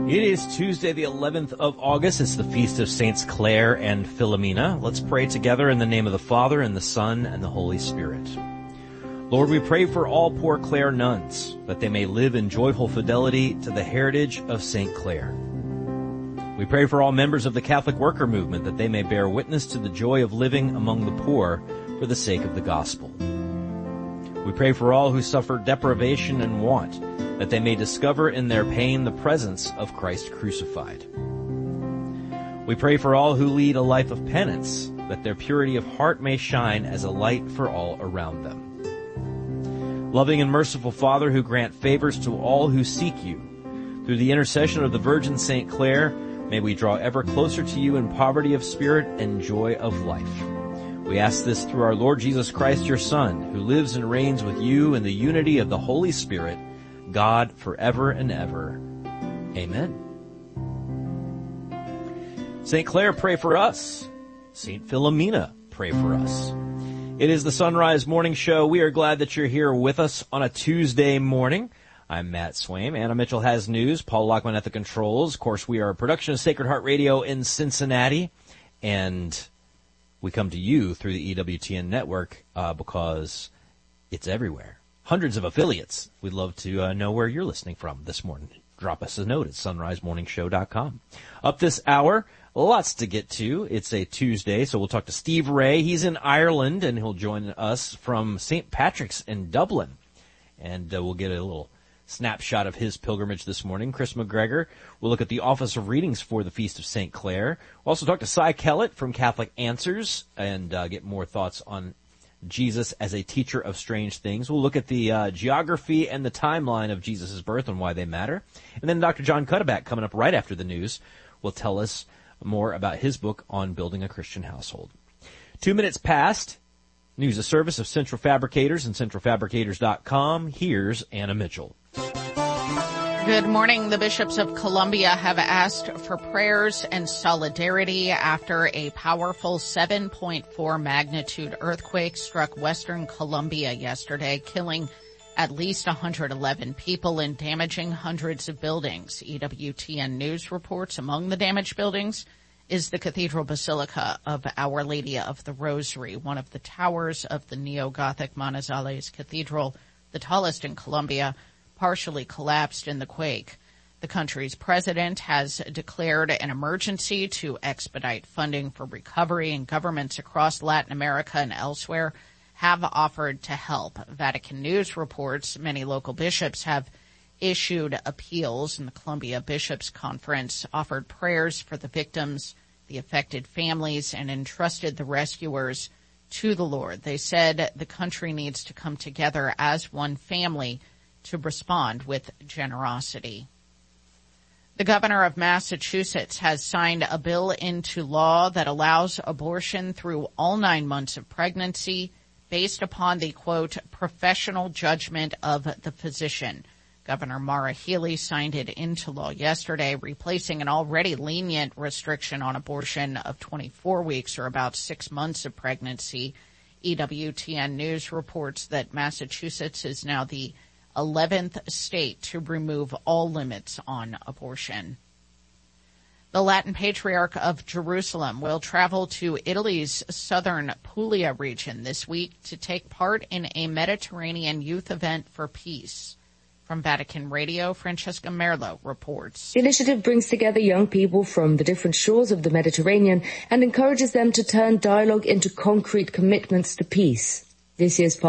It is Tuesday, the 11th of August. It's the feast of Saints Clare and Philomena. Let's pray together in the name of the Father, and the Son, and the Holy Spirit. Lord, we pray for all poor Clare nuns, that they may live in joyful fidelity to the heritage of Saint Clare. We pray for all members of the Catholic worker movement, that they may bear witness to the joy of living among the poor for the sake of the gospel. We pray for all who suffer deprivation and want, that they may discover in their pain the presence of Christ crucified. We pray for all who lead a life of penance, that their purity of heart may shine as a light for all around them. Loving and merciful Father, who grant favors to all who seek you, through the intercession of the Virgin Saint Clare, may we draw ever closer to you in poverty of spirit and joy of life. We ask this through our Lord Jesus Christ, your Son, who lives and reigns with you in the unity of the Holy Spirit, God, forever and ever. Amen. St. Clare, pray for us. St. Philomena, pray for us. It is the Sunrise Morning Show. We are glad that you're here with us on a Tuesday morning. I'm Matt Swaim. Anna Mitchell has news. Paul Lockman at the controls. Of course, we are a production of Sacred Heart Radio in Cincinnati, and we come to you through the EWTN network because it's everywhere. Hundreds of affiliates. We'd love to know where you're listening from this morning. Drop us a note at sunrisemorningshow.com. Up this hour, lots to get to. It's a Tuesday, so we'll talk to Steve Ray. He's in Ireland, and he'll join us from St. Patrick's in Dublin. And we'll get a little snapshot of his pilgrimage this morning. Chris McGregor will look at the Office of Readings for the Feast of St. Clare. We'll also talk to Cy Kellett from Catholic Answers and get more thoughts on Jesus as a teacher of strange things. We'll look at the geography and the timeline of Jesus' birth and why they matter. And then Dr. John Cuddeback, coming up right after the news, will tell us more about his book on building a Christian household. 2 minutes past. News, a service of Central Fabricators and centralfabricators.com. Here's Anna Mitchell. Good morning. The bishops of Columbia have asked for prayers and solidarity after a powerful 7.4 magnitude earthquake struck western Columbia yesterday, killing at least 111 people and damaging hundreds of buildings. EWTN News reports among the damaged buildings is the Cathedral Basilica of Our Lady of the Rosary, one of the towers of the neo-Gothic Manizales Cathedral, the tallest in Colombia, partially collapsed in the quake. The country's president has declared an emergency to expedite funding for recovery, and governments across Latin America and elsewhere have offered to help. Vatican News reports many local bishops have issued appeals, and the Columbia Bishops' Conference offered prayers for the victims, the affected families, and entrusted the rescuers to the Lord. They said the country needs to come together as one family to respond with generosity. The governor of Massachusetts has signed a bill into law that allows abortion through all 9 months of pregnancy based upon the, quote, professional judgment of the physician. Governor Maura Healey signed it into law yesterday, replacing an already lenient restriction on abortion of 24 weeks or about 6 months of pregnancy. EWTN News reports that Massachusetts is now the 11th state to remove all limits on abortion. The Latin Patriarch of Jerusalem will travel to Italy's southern Puglia region this week to take part in a Mediterranean youth event for peace. From Vatican Radio, Francesca Merlo reports. The initiative brings together young people from the different shores of the Mediterranean and encourages them to turn dialogue into concrete commitments to peace. This year's